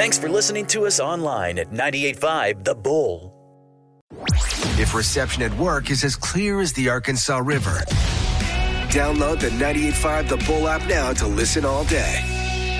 Thanks for listening to us online at 98.5 The Bull. If reception at work is as clear as the Arkansas River, download the 98.5 The Bull app now to listen all day.